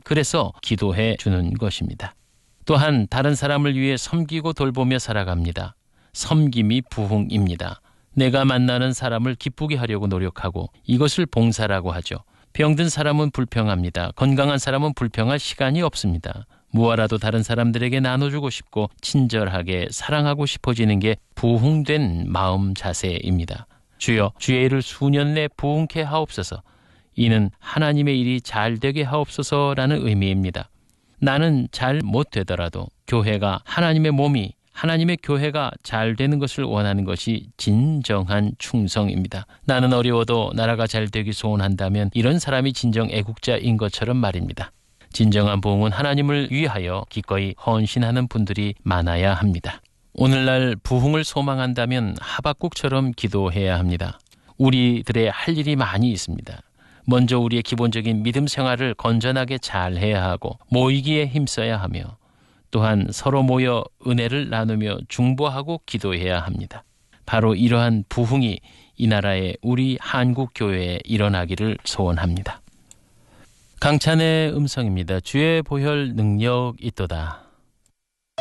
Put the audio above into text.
그래서 기도해 주는 것입니다. 또한 다른 사람을 위해 섬기고 돌보며 살아갑니다. 섬김이 부흥입니다. 내가 만나는 사람을 기쁘게 하려고 노력하고 이것을 봉사라고 하죠. 병든 사람은 불평합니다. 건강한 사람은 불평할 시간이 없습니다. 무엇라도 다른 사람들에게 나눠주고 싶고 친절하게 사랑하고 싶어지는 게 부흥된 마음 자세입니다. 주여, 주의 일을 수년 내 부흥케 하옵소서. 이는 하나님의 일이 잘 되게 하옵소서라는 의미입니다. 나는 잘 못되더라도 교회가 하나님의 몸이 하나님의 교회가 잘 되는 것을 원하는 것이 진정한 충성입니다. 나는 어려워도 나라가 잘 되기 소원한다면 이런 사람이 진정 애국자인 것처럼 말입니다. 진정한 부흥은 하나님을 위하여 기꺼이 헌신하는 분들이 많아야 합니다. 오늘날 부흥을 소망한다면 하박국처럼 기도해야 합니다. 우리들의 할 일이 많이 있습니다. 먼저 우리의 기본적인 믿음 생활을 건전하게 잘 해야 하고 모이기에 힘써야 하며 또한 서로 모여 은혜를 나누며 중보하고 기도해야 합니다. 바로 이러한 부흥이 이 나라의 우리 한국 교회에 일어나기를 소원합니다. 강찬의 음성입니다. 주의 보혈 능력 있도다.